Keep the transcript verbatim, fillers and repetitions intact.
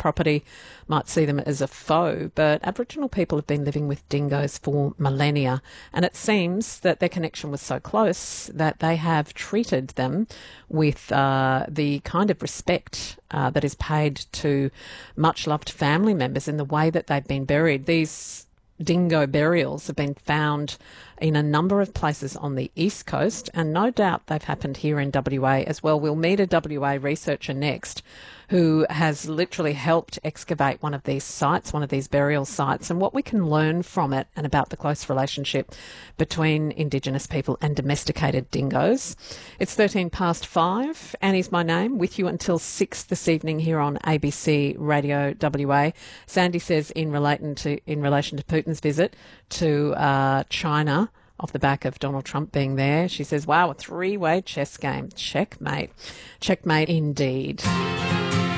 property might see them as a foe, but Aboriginal people have been living with dingoes for millennia, and it seems that their connection was so close that they have treated them with uh, the kind of respect uh, that is paid to much-loved family members in the way that they've been buried. These dingo burials have been found in a number of places on the East Coast, and no doubt they've happened here in W A as well. We'll meet a W A researcher next who has literally helped excavate one of these sites, one of these burial sites, and what we can learn from it and about the close relationship between Indigenous people and domesticated dingoes. It's thirteen past five. Annie's my name, with you until six this evening here on A B C Radio W A. Sandy says in relation to, in relation to Putin's visit to uh, China, off the back of Donald Trump being there, she says, wow, a three-way chess game. Checkmate. Checkmate indeed.